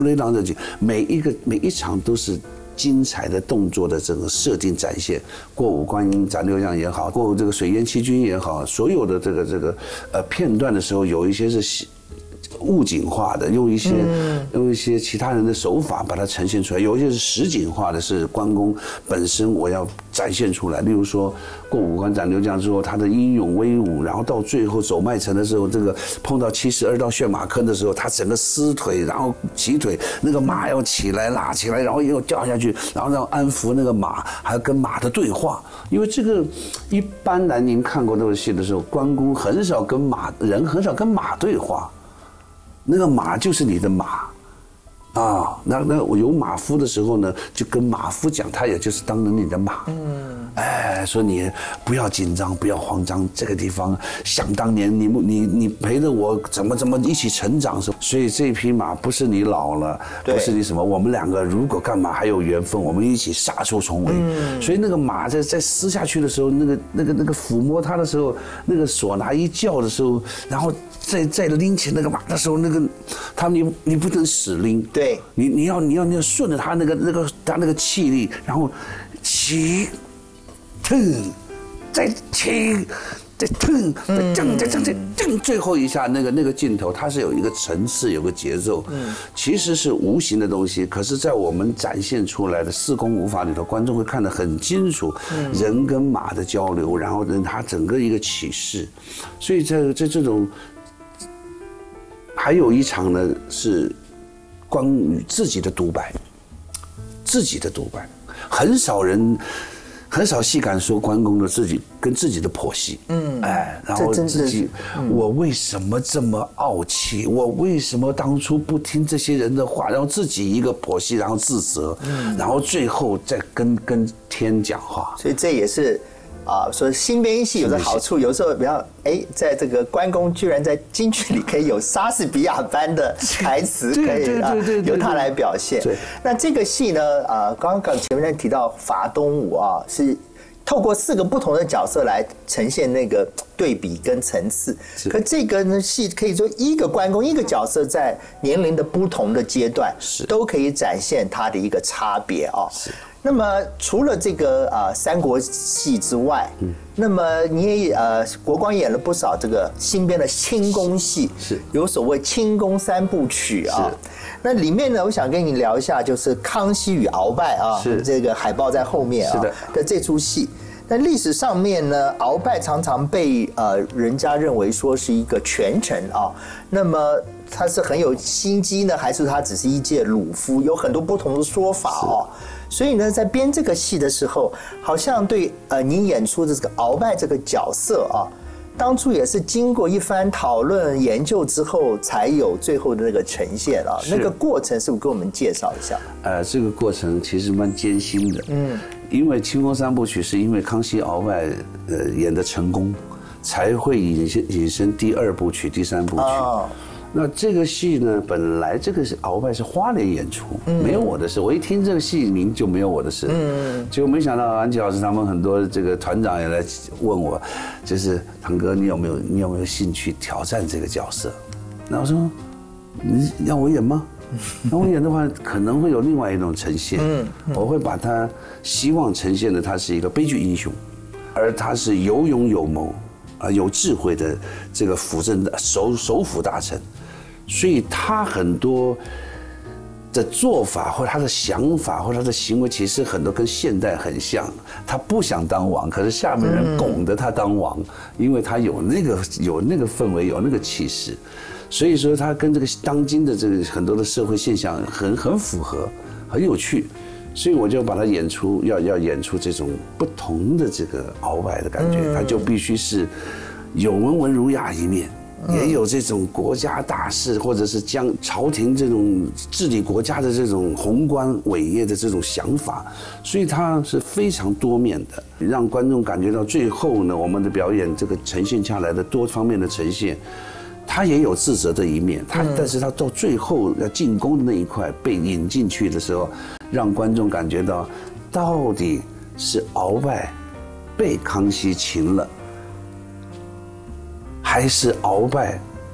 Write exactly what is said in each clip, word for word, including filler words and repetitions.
雷狼热剧每一个每一场都是精彩的动作的这个设定展现，过五关斩六将也好，过这个水淹七军也好，所有的这个这个呃片段的时候，有一些是物景化的，用一些、嗯、用一些其他人的手法把它呈现出来，有一些是实景化的，是关公本身我要展现出来。例如说过五关斩六将之后，他的英勇威武，然后到最后走麦城的时候，这个碰到七十二道陷马坑的时候，他整个撕腿，然后起腿，那个马要起来拉起来，然后又掉下去，然后让安抚那个马，还要跟马的对话。因为这个一般来您看过那个戏的时候，关公很少跟马人很少跟马对话。那个马就是你的马，啊，那那我有马夫的时候呢，就跟马夫讲，他也就是当了你的马，嗯，哎，说你不要紧张，不要慌张，这个地方想当年你你你陪着我怎么怎么一起成长，所以这匹马不是你老了，不是你什么，我们两个如果干嘛还有缘分，我们一起杀出重围。嗯，所以那个马在在撕下去的时候，那个那个那个抚摸它的时候，那个唢呐一叫的时候，然后。在在拎起那个马的时候，那个他你你不能死拎， 对， 你你要你要你要顺着他那个那个他那个气力，然后起，腾，再起，再腾，再降，再降，再降，最后一下那个那个镜头，它是有一个层次，有个节奏，嗯，其实是无形的东西，可是在我们展现出来的四功五法里头，观众会看得很清楚，嗯，人跟马的交流，然后人他整个一个启示，所以在在这种。还有一场呢是关羽自己的独白，自己的独白，很少人很少戏敢说关公的自己跟自己的剖析，嗯，哎，然后自己、嗯、我为什么这么傲气，我为什么当初不听这些人的话，然后自己一个剖析，然后自责，嗯，然后最后再跟跟天讲话， 所以这也是。啊，说新编戏有的好处，有时候比较哎，在这个关公居然在京剧里可以有莎士比亚般的台词，可以啊由他来表现。那这个戏呢，啊，刚刚前面提到伐东吴啊，是透过四个不同的角色来呈现那个对比跟层次。可这个呢戏可以说一个关公一个角色在年龄的不同的阶段，都可以展现他的一个差别啊。那么除了这个呃三国戏之外，嗯，那么你也呃国光演了不少这个新编的轻功戏， 是有所谓轻功三部曲啊。那里面呢，我想跟你聊一下，就是康熙与鳌拜啊，是这个海报在后面啊的这出戏。那历史上面呢，鳌拜常常被呃人家认为说是一个权臣啊，那么他是很有心机呢，还是他只是一介鲁夫？有很多不同的说法哦。所以呢，在编这个戏的时候，好像对呃你演出的这个鳌拜这个角色啊，当初也是经过一番讨论研究之后，才有最后的那个呈现啊。那个过程是不是跟我们介绍一下？ 呃，这个过程其实蛮艰辛的，嗯，因为轻功三部曲是因为康熙鳌拜呃演的成功，才会引申引申第二部曲、第三部曲。哦，那这个戏呢，本来这个是鳌拜是花莲演出，嗯，没有我的事。我一听这个戏名就没有我的事，嗯，结果没想到安琪老师他们很多这个团长也来问我，就是堂哥，你有没有你有没有兴趣挑战这个角色？那我说，你让我演吗？让我演的话，可能会有另外一种呈现。嗯，我会把他希望呈现的，他是一个悲剧英雄，而他是有勇有谋。啊，有智慧的这个辅政的首首辅大臣，所以他很多的做法或他的想法或他的行为，其实很多跟现代很像。他不想当王，可是下面人拱着他当王，因为他有那个有那个氛围，有那个气势，所以说他跟这个当今的这个很多的社会现象很很符合，很有趣。所以我就把它演出，要要演出这种不同的这个鳌拜的感觉，嗯，它就必须是有文文儒雅一面，嗯，也有这种国家大事或者是将朝廷这种治理国家的这种宏观伟业的这种想法，所以它是非常多面的，让观众感觉到最后呢，我们的表演这个呈现下来的多方面的呈现。他也有自责的一面，他但是他到最后要进攻的那一块被引进去的时候，让观众感觉到，到底是鳌拜被康熙擒了，还是鳌拜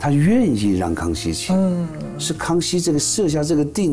他愿意让康熙请，是康熙这个设下这个定